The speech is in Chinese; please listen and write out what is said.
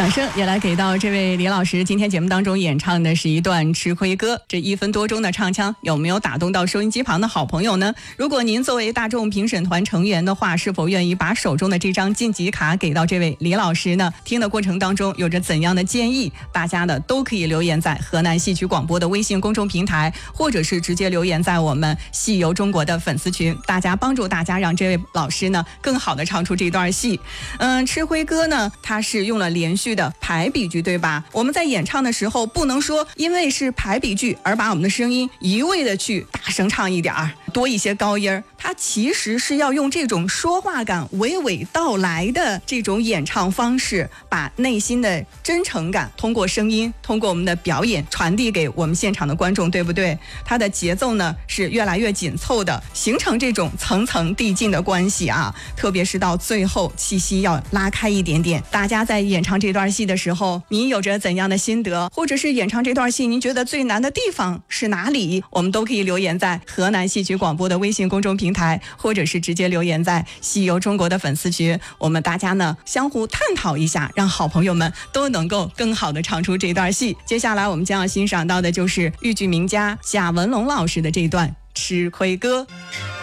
掌声也来给到这位李老师今天节目当中演唱的是一段吃亏歌，这1分多钟的唱腔有没有打动到收音机旁的好朋友呢？如果您作为大众评审团成员的话，是否愿意把手中的这张晋级卡给到这位李老师呢？听的过程当中有着怎样的建议，大家呢都可以留言在河南戏曲广播的微信公众平台，或者是直接留言在我们戏游中国的粉丝群，大家帮助大家让这位老师呢更好的唱出这段戏。吃亏歌呢它是用了连续的排比句，对吧？我们在演唱的时候不能说因为是排比句而把我们的声音一味的去大声唱一点儿，多一些高音儿，它其实是要用这种说话感娓娓道来的这种演唱方式，把内心的真诚感通过声音，通过我们的表演传递给我们现场的观众，对不对？它的节奏呢是越来越紧凑的，形成这种层层递进的关系啊，特别是到最后气息要拉开一点点。大家在演唱这段戏的时候，您有着怎样的心得，或者是演唱这段戏您觉得最难的地方是哪里，我们都可以留言在河南戏曲广播的微信公众平台，或者是直接留言在戏游中国的粉丝群，我们大家呢相互探讨一下，让好朋友们都能够更好的唱出这段戏。接下来我们将要欣赏到的就是豫剧名家贾文龙老师的这段吃亏歌。